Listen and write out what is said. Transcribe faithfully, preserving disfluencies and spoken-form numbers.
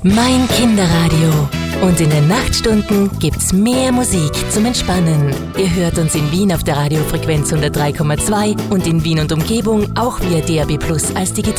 Mein Kinderradio. Und in den Nachtstunden gibt's mehr Musik zum Entspannen. Ihr hört uns in Wien auf der Radiofrequenz hundertdrei Komma zwei und in Wien und Umgebung auch via D A B Plus als digital.